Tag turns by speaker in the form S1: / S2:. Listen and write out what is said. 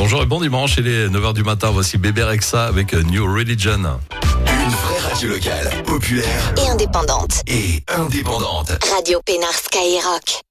S1: Bonjour et bon dimanche, il est 9h du matin, voici Bébé Rexha avec New Religion.
S2: Une vraie radio locale, populaire
S3: et indépendante.
S2: et indépendante.
S3: Radio Pénard Skyrock.